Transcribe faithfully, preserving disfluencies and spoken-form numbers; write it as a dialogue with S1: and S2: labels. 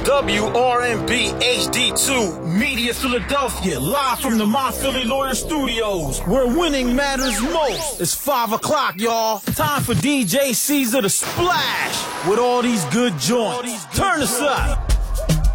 S1: W R N B H D two
S2: Media Philadelphia, live from the My Philly Lawyer Studios, where winning matters most. It's five o'clock, y'all. Time for D J Caesar to splash with all these good joints. Turn us up.